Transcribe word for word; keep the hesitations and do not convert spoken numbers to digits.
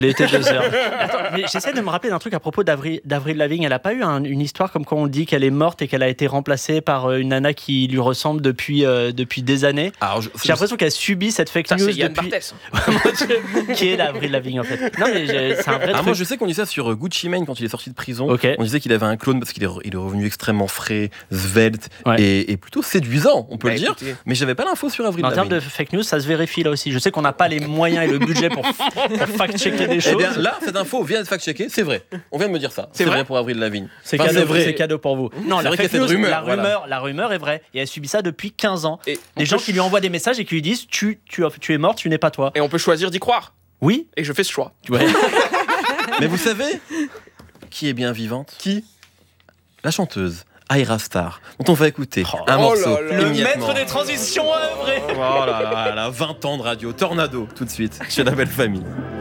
Il était deux heures. Attends, mais j'essaie de me rappeler d'un truc à propos d'Avril, d'Avril Lavigne. Elle a pas eu un, une histoire comme quoi on dit qu'elle est morte et qu'elle a été remplacée par une nana qui lui ressemble depuis, euh, depuis des années. Alors, je, J'ai l'impression qu'elle subit cette fake ça, news c'est Yann depuis... Barthès. Qui est l'Avril Lavigne en fait. Non mais c'est un vrai ah, truc. Moi je sais qu'on dit ça sur Gucci Mane quand il est sorti de prison. Okay. On disait qu'il avait un clone parce qu'il est, il est revenu extrêmement frais, svelte ouais. et, et plutôt séduisant, on peut bah, le dire. Écoutez. Mais j'avais pas l'info sur Avril Lavigne. En termes de fake news, ça se vérifie là aussi. Je sais qu'on n'a pas les moyens et le budget pour, pour fact-checker des choses. Eh bien, là, cette info vient de fact-checker, c'est vrai. On vient de me dire ça. C'est, c'est vrai, vrai pour Avril Lavigne. C'est, enfin, cadeau, c'est vrai. C'est cadeau pour vous. Non, c'est la, vrai fake news, rumeur, la, voilà. rumeur, la rumeur est vraie. Et elle subit ça depuis quinze ans. Et des gens qui lui envoient des messages et qui lui disent tu, tu, tu es mort, tu n'es pas toi. Et on peut choisir d'y croire. Oui. Et je fais ce choix. Ouais. Mais vous savez qui est bien vivante ? Qui ? La chanteuse Ayra Starr, dont on va écouter oh, un oh morceau. Là là. Le maître des transitions œuvrées. Oh là là là, vingt ans de radio, Tornado, tout de suite, chez la belle famille.